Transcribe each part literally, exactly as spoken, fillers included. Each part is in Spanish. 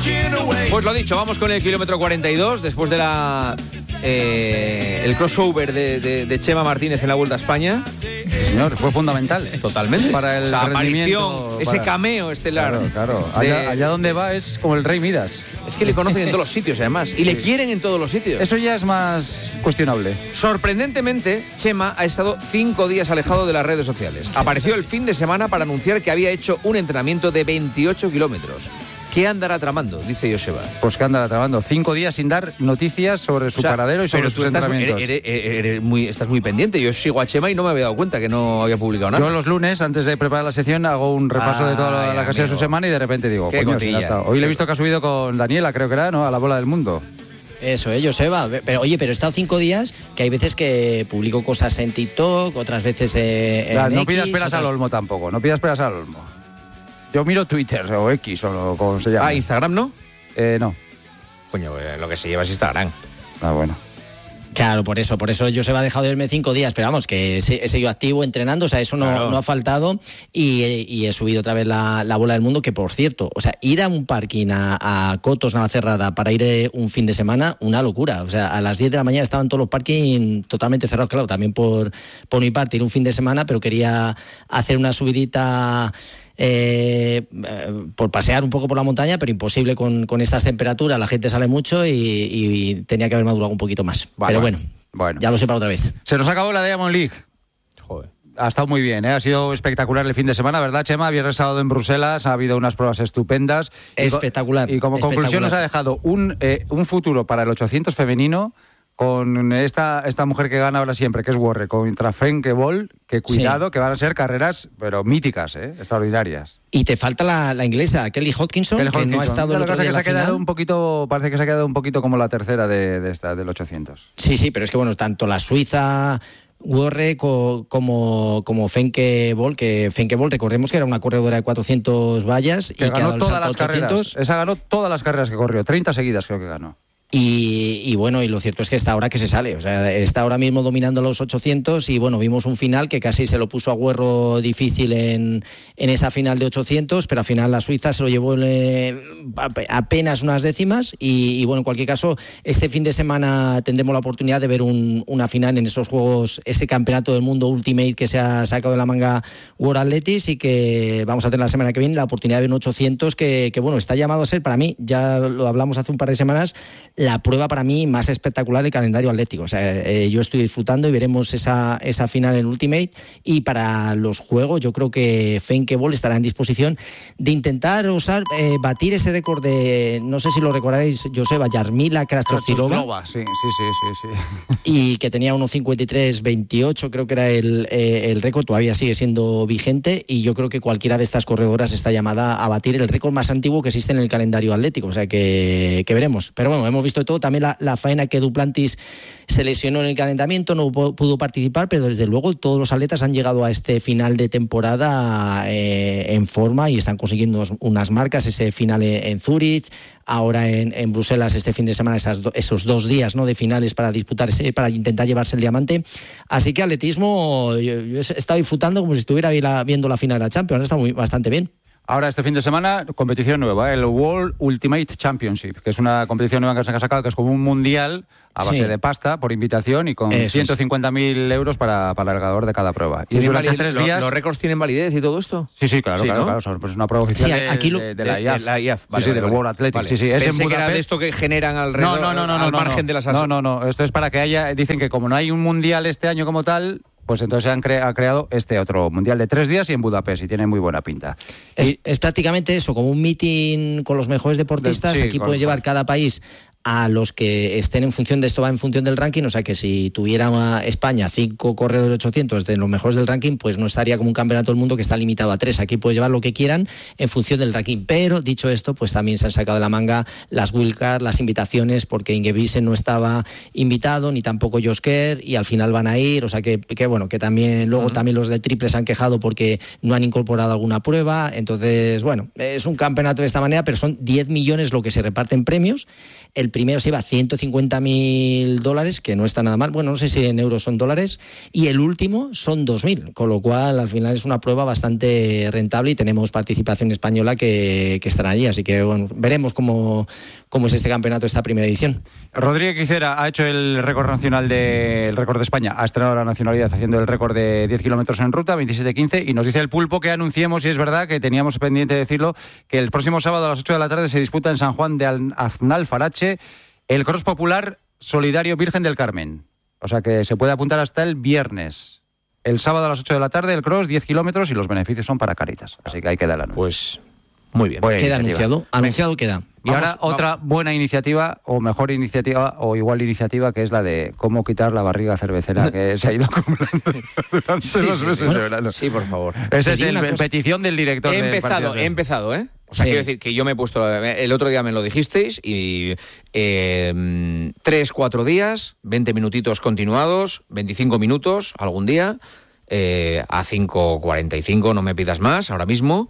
Pues lo dicho, vamos con el kilómetro cuarenta y dos, después de la eh, el crossover de, de, de Chema Martínez en la Vuelta a España. Señor, fue fundamental. Totalmente. Para el o sea, rendimiento, aparición, ese para... cameo estelar. Claro, claro. Allá, de... allá donde va es como el Rey Midas. Es que le conocen en todos los sitios, además. Y sí. le quieren en todos los sitios. Eso ya es más cuestionable. Sorprendentemente, Chema ha estado cinco días alejado de las redes sociales. Apareció el fin de semana para anunciar que había hecho un entrenamiento de veintiocho kilómetros. ¿Qué andará tramando? Dice Joseba. Pues que andará tramando. Cinco días sin dar noticias sobre su o sea, paradero y sobre sus estás, entrenamientos. Eres, eres, eres muy, estás muy pendiente. Yo sigo a Chema y no me había dado cuenta que no había publicado nada. Yo los lunes, antes de preparar la sección, hago un repaso ah, de toda la, la casilla de su semana y de repente digo, coño, si ya está. Hoy le he visto que ha subido con Daniela, creo que era, ¿no? A la bola del mundo. Eso, eh, Joseba. Pero, oye, pero he estado cinco días que hay veces que publico cosas en TikTok, otras veces eh, en ya, No X, pidas peras otras... al olmo tampoco, no pidas peras al olmo. Yo miro Twitter o X o como se llama. Ah, Instagram, ¿no? Eh, no. Coño, lo que se lleva es Instagram. Ah, bueno. Claro, por eso, por eso yo se va a dejar de verme cinco días, pero vamos, que he seguido activo, entrenando, o sea, eso no, claro. no ha faltado y, y he subido otra vez la, la bola del mundo, que por cierto, o sea, ir a un parking a, a Cotos, Navacerrada, para ir eh, un fin de semana, una locura, o sea, a las diez de la mañana estaban todos los parkings totalmente cerrados, claro, también por, por mi parte, ir un fin de semana, pero quería hacer una subidita... Eh, eh, por pasear un poco por la montaña, pero imposible con, con estas temperaturas, la gente sale mucho y, y tenía que haber madurado un poquito más. Vale, pero bueno, bueno, ya lo sé para otra vez. Se nos acabó la Diamond League. Joder. Ha estado muy bien, ¿eh? Ha sido espectacular el fin de semana, ¿verdad, Chema? Viernes sábado en Bruselas, ha habido unas pruebas estupendas. Espectacular. Y, co- y como espectacular. conclusión nos ha dejado un, eh, un futuro para el ochocientos femenino con esta, esta mujer que gana ahora siempre, que es Warre, contra Femke Bol, que cuidado, sí. que van a ser carreras, pero míticas, ¿eh? Extraordinarias. Y te falta la, la inglesa, Kelly Hodgkinson, Kelly Hodgkinson, que no ha estado el otro día en la se ha quedado final. un poquito, parece que se ha quedado un poquito como la tercera de, de esta, del ochocientos. Sí, sí, pero es que bueno, tanto la suiza... Warre co, como, como Femke Bol, que Femke Bol, recordemos que era una corredora de cuatrocientos vallas que y ganó que todas las ochocientos. Carreras. Esa ganó todas las carreras que corrió, treinta seguidas creo que ganó. Y, y bueno, y lo cierto es que está ahora que se sale, o sea, está ahora mismo dominando los ochocientos y bueno, vimos un final que casi se lo puso a Huerro difícil en, en esa final de ochocientos, pero al final la Suiza se lo llevó eh, apenas unas décimas y, y bueno, en cualquier caso, este fin de semana tendremos la oportunidad de ver un, una final en esos juegos, ese campeonato del mundo Ultimate que se ha sacado de la manga World Athletics y que vamos a tener la semana que viene la oportunidad de ver un ochocientos que, que bueno, está llamado a ser para mí, ya lo hablamos hace un par de semanas, la prueba para mí más espectacular del calendario atlético. O sea, eh, yo estoy disfrutando y veremos esa, esa final en Ultimate y para los juegos yo creo que Femke Bol estará en disposición de intentar usar, eh, batir ese récord de, no sé si lo recordáis, Joseba, Jarmila Krastostilova. Sí, sí, sí, sí, sí. Y que tenía uno cincuenta y tres veintiocho, creo que era el, eh, el récord, todavía sigue siendo vigente y yo creo que cualquiera de estas corredoras está llamada a batir el récord más antiguo que existe en el calendario atlético. O sea, que, que veremos. Pero bueno, hemos visto todo. También la, la faena que Duplantis se lesionó en el calentamiento, no pudo participar, pero desde luego todos los atletas han llegado a este final de temporada eh, en forma y están consiguiendo unas marcas, ese final en, en Zúrich, ahora en, en Bruselas este fin de semana, esas do, esos dos días, ¿no?, de finales para disputarse, para intentar llevarse el diamante. Así que atletismo, yo, yo he estado disfrutando como si estuviera viendo la final de la Champions, está muy, bastante bien. Ahora, este fin de semana, competición nueva, el World Ultimate Championship, que es una competición nueva que se ha sacado, que es como un mundial a base sí. de pasta, por invitación, y con Eso ciento cincuenta mil euros para, para el ganador de cada prueba. Y durante validez, tres días... ¿Los récords tienen validez y todo esto? Sí, sí, claro, sí, claro, ¿no? claro. Pues es una prueba oficial sí, aquí lo... de, de, de la I A F. De la I A F, vale, sí, sí, vale, del vale. World Athletics. Vale. Sí, sí, es Pensé en que era de esto que generan alrededor, no, no, no, no, al no, margen no, de las... No, no, no, esto es para que haya... Dicen que como no hay un mundial este año como tal... Pues entonces se han cre- ha creado este otro mundial de tres días y en Budapest, y tiene muy buena pinta. Es, y, es prácticamente eso, como un meeting con los mejores deportistas. De, sí, aquí puedes llevar cada país a los que estén en función de esto, va en función del ranking, o sea que si tuviera España cinco corredores de ochocientos de los mejores del ranking, pues no estaría como un campeonato del mundo que está limitado a tres. Aquí puedes llevar lo que quieran en función del ranking, pero dicho esto, pues también se han sacado de la manga las wildcards, las invitaciones, porque Ingebrigtsen no estaba invitado, ni tampoco Josker, y al final van a ir, o sea que, que bueno, que también luego uh-huh. también los de triple se han quejado porque no han incorporado alguna prueba. Entonces, bueno, es un campeonato de esta manera, pero son diez millones lo que se reparte en premios. El primero se lleva ciento cincuenta mil dólares, que no está nada mal, bueno, no sé si en euros son dólares, y el último son dos mil, con lo cual al final es una prueba bastante rentable y tenemos participación española que, que estará allí, así que bueno, veremos cómo, cómo es este campeonato, esta primera edición. Rodríguez Quicera ha hecho el récord nacional de, el récord de España, ha estrenado la nacionalidad haciendo el récord de diez kilómetros en ruta, veintisiete quince, y nos dice el Pulpo que anunciemos, y es verdad que teníamos pendiente de decirlo, que el próximo sábado a las ocho de la tarde se disputa en San Juan de Aznalfarache el Cross Popular Solidario Virgen del Carmen. O sea que se puede apuntar hasta el viernes. El sábado a las ocho de la tarde el Cross, diez kilómetros, y los beneficios son para Cáritas. Así que hay que dar la anuncio. Pues muy bien. Buena queda iniciativa. anunciado, anunciado queda. Y vamos, ahora otra vamos. buena iniciativa, o mejor iniciativa, o igual iniciativa, que es la de cómo quitar la barriga cervecera que se ha ido acumulando durante sí, los meses sí, bueno, de verano. Sí, por favor. Esa es el, petición del director. He empezado, he empezado, ¿eh? O sea, sí. quiero decir que yo me he puesto, el otro día me lo dijisteis, y eh, tres, cuatro días, veinte minutitos continuados, veinticinco minutos algún día, eh, a cinco cuarenta y cinco, no me pidas más ahora mismo.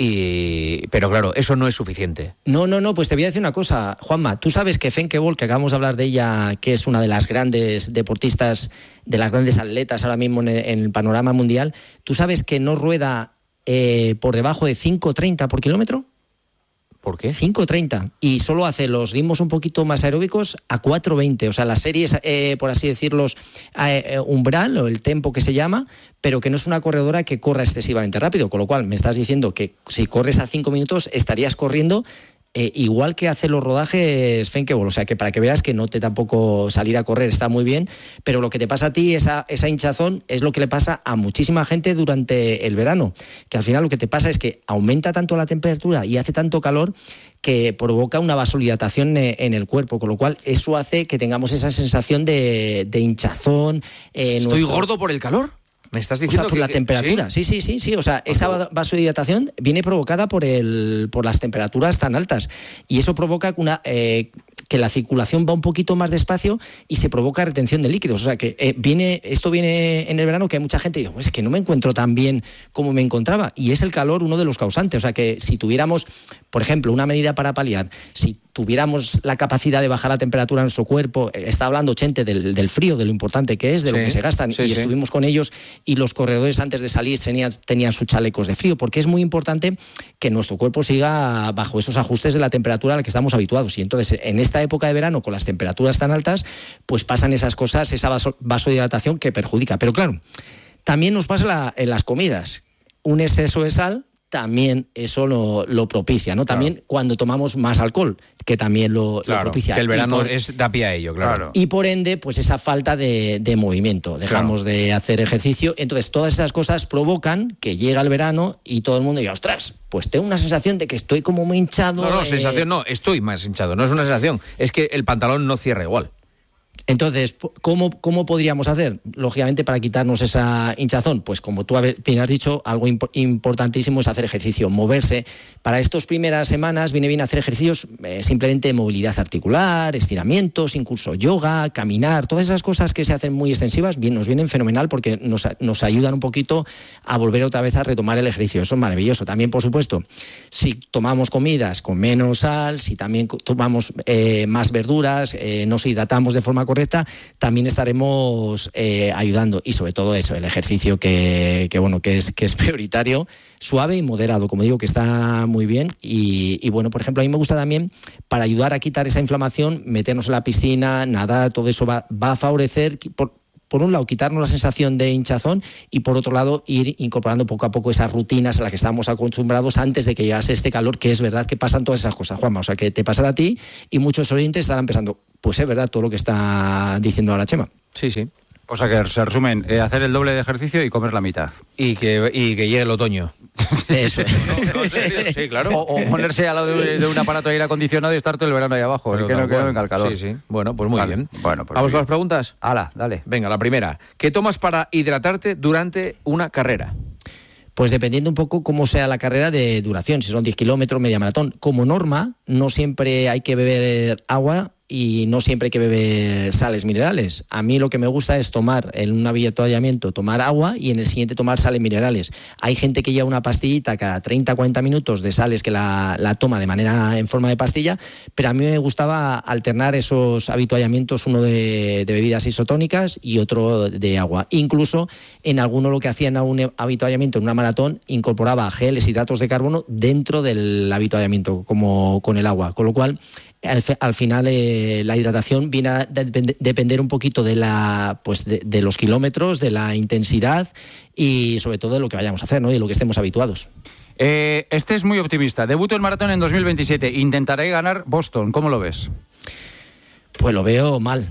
Y, pero claro, eso no es suficiente. No, no, no, pues te voy a decir una cosa, Juanma. Tú sabes que Femke Bol, que acabamos de hablar de ella, que es una de las grandes deportistas, de las grandes atletas ahora mismo en el, en el panorama mundial, ¿tú sabes que no rueda eh, por debajo de cinco treinta por kilómetro? ¿Por qué? cinco treinta. Y solo hace los ritmos un poquito más aeróbicos a cuatro veinte. O sea, las series, eh, por así decirlos, eh, umbral, o el tempo que se llama, pero que no es una corredora que corra excesivamente rápido. Con lo cual, me estás diciendo que si corres a cinco minutos, estarías corriendo Eh, igual que hace los rodajes Femke Bol. O sea, que para que veas que no te tampoco salir a correr está muy bien, pero lo que te pasa a ti, esa, esa hinchazón, es lo que le pasa a muchísima gente durante el verano, que al final lo que te pasa es que aumenta tanto la temperatura y hace tanto calor que provoca una vasodilatación en el cuerpo, con lo cual eso hace que tengamos esa sensación de, de hinchazón. Eh, ¿Estoy nuestro... gordo por el calor? ¿Me estás diciendo o sea, por que, la temperatura? ¿Sí? sí, sí, sí, sí. O sea, esa vasodilatación viene provocada por el por las temperaturas tan altas, y eso provoca una eh, que la circulación va un poquito más despacio y se provoca retención de líquidos. O sea, que eh, viene esto viene en el verano, que hay mucha gente que dice, pues es que no me encuentro tan bien como me encontraba, y es el calor uno de los causantes. O sea, que si tuviéramos, por ejemplo, una medida para paliar, si tuviéramos la capacidad de bajar la temperatura de nuestro cuerpo, está hablando Chente del, del frío, de lo importante que es, de sí, lo que se gastan, sí, y sí. estuvimos con ellos, y los corredores antes de salir tenían, tenían sus chalecos de frío, porque es muy importante que nuestro cuerpo siga bajo esos ajustes de la temperatura a la que estamos habituados. Y entonces, en esta época de verano, con las temperaturas tan altas, pues pasan esas cosas, esa vaso, vasodilatación que perjudica. Pero claro, también nos pasa la, en las comidas. Un exceso de sal también eso lo, lo propicia, ¿no? También claro. Cuando tomamos más alcohol, que también lo, claro, lo propicia. Que el verano por, es, da pie a ello, claro. claro. Y por ende, pues esa falta de, de movimiento. Dejamos claro. de hacer ejercicio. Entonces, todas esas cosas provocan que llega el verano y todo el mundo diga, ostras, pues tengo una sensación de que estoy como muy hinchado. No, no, eh... sensación no, estoy más hinchado. No es una sensación, es que el pantalón no cierra igual. Entonces, ¿cómo, ¿cómo podríamos hacer? Lógicamente, para quitarnos esa hinchazón, pues como tú bien has dicho, algo imp- importantísimo es hacer ejercicio, moverse. Para estas primeras semanas viene bien hacer ejercicios eh, simplemente de movilidad articular, estiramientos, incluso yoga, caminar, todas esas cosas que se hacen muy extensivas, bien, nos vienen fenomenal porque nos, nos ayudan un poquito a volver otra vez a retomar el ejercicio. Eso es maravilloso. También, por supuesto, si tomamos comidas con menos sal, si también tomamos eh, más verduras, eh, nos hidratamos de forma correcta, también estaremos eh, ayudando. Y sobre todo eso, el ejercicio que, que bueno que es que es prioritario, suave y moderado, como digo, que está muy bien. Y, y bueno, por ejemplo, a mí me gusta también, para ayudar a quitar esa inflamación, meternos en la piscina, nadar, todo eso va, va a favorecer, por, por un lado, quitarnos la sensación de hinchazón, y por otro lado, ir incorporando poco a poco esas rutinas a las que estábamos acostumbrados antes de que llegase este calor, que es verdad que pasan todas esas cosas, Juanma. O sea, que te pasará a ti, y muchos oyentes estarán pensando, pues es verdad todo lo que está diciendo ahora Chema. Sí, sí. O sea, que se resumen, eh, hacer el doble de ejercicio y comer la mitad. Y que, y que llegue el otoño. Eso. ¿No? ¿En serio? Sí, claro. O, o ponerse al lado de, de un aparato de aire acondicionado y estar todo el verano ahí abajo. El que no, que no venga el calor. Sí, sí. Bueno, pues muy vale. bien. Bueno, pues ¿vamos con las preguntas? Hala, dale. Venga, la primera. ¿Qué tomas para hidratarte durante una carrera? Pues dependiendo un poco cómo sea la carrera de duración, si son diez kilómetros, media maratón. Como norma, no siempre hay que beber agua y no siempre hay que beber sales minerales. A mí lo que me gusta es tomar en un avituallamiento, tomar agua y en el siguiente tomar sales minerales. Hay gente que lleva una pastillita cada treinta a cuarenta minutos de sales que la, la toma de manera en forma de pastilla, pero a mí me gustaba alternar esos avituallamientos, uno de, de bebidas isotónicas y otro de agua. Incluso en alguno lo que hacía en un avituallamiento, en una maratón, incorporaba geles, hidratos de carbono dentro del avituallamiento, como con el agua, con lo cual al, al final eh, la hidratación viene a de, depender un poquito de la pues de, de los kilómetros, de la intensidad y sobre todo de lo que vayamos a hacer, ¿no? Y de lo que estemos habituados. Eh, este es muy optimista. Debuto en maratón en dos mil veintisiete. Intentaré ganar Boston. ¿Cómo lo ves? Pues lo veo mal.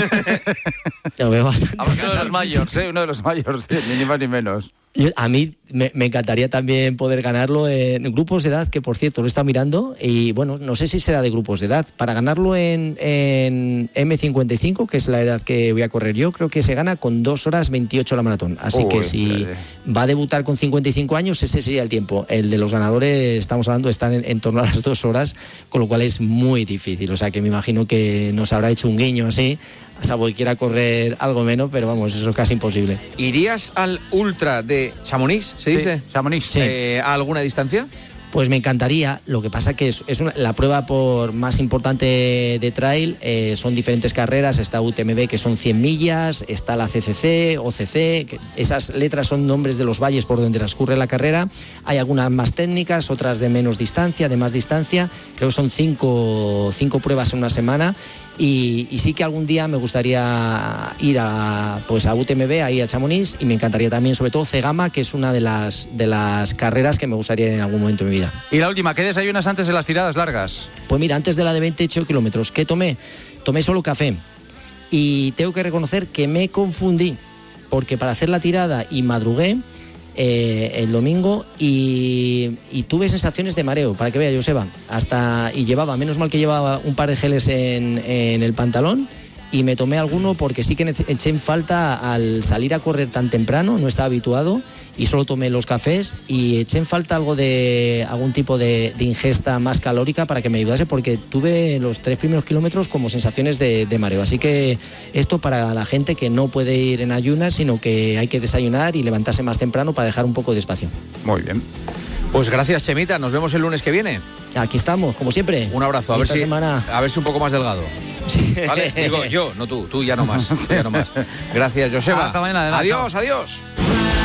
Lo veo bastante. Uno de los mayores, ¿eh? Uno de los mayores, ni más ni menos. Yo, a mí me, me encantaría también poder ganarlo en grupos de edad, que por cierto lo he estado mirando, y bueno, no sé si será de grupos de edad. Para ganarlo en, en eme cincuenta y cinco, que es la edad que voy a correr yo, creo que se gana con dos horas veintiocho la maratón. Así Uy, que si espérate. va a debutar con cincuenta y cinco años, ese sería el tiempo. El de los ganadores, estamos hablando, están en, en torno a las dos horas, con lo cual es muy difícil. O sea que me imagino que nos habrá hecho un guiño así, salvo que quiera correr algo menos, pero vamos, eso es casi imposible. ¿Irías al ultra de Chamonix, se dice? Sí, Chamonix. Sí. Eh, ¿A alguna distancia? Pues me encantaría. Lo que pasa que es, es una, la prueba por más importante de trail, eh, son diferentes carreras. Está U T M B, que son cien millas, está la C C C, O C C, que esas letras son nombres de los valles por donde transcurre la carrera. Hay algunas más técnicas, otras de menos distancia, de más distancia. Creo que son cinco, cinco pruebas en una semana. Y, y sí que algún día me gustaría ir a, pues a U T M B, ahí a Chamonix, y me encantaría también, sobre todo, Cegama, que es una de las, de las carreras que me gustaría en algún momento de mi vida. Y la última, ¿qué desayunas antes de las tiradas largas? Pues mira, antes de la de veintiocho kilómetros, ¿qué tomé? Tomé solo café. Y tengo que reconocer que me confundí, porque para hacer la tirada y madrugué eh, el domingo y, y tuve sensaciones de mareo, para que vea, Joseba, hasta, y llevaba, menos mal que llevaba un par de geles en, en el pantalón, y me tomé alguno porque sí que eché en falta al salir a correr tan temprano, no estaba habituado, y solo tomé los cafés y eché en falta algo de algún tipo de, de ingesta más calórica para que me ayudase, porque tuve los tres primeros kilómetros como sensaciones de, de mareo. Así que esto para la gente que no puede ir en ayunas, sino que hay que desayunar y levantarse más temprano para dejar un poco de espacio. Muy bien. Pues gracias, Chemita. Nos vemos el lunes que viene. Aquí estamos, como siempre. Un abrazo. A ver, si, semana... a ver si un poco más delgado. Sí. ¿Vale? Digo yo, no tú. Tú ya no más. Tú ya no más. Gracias, Joseba. Hasta mañana. Adiós, adiós.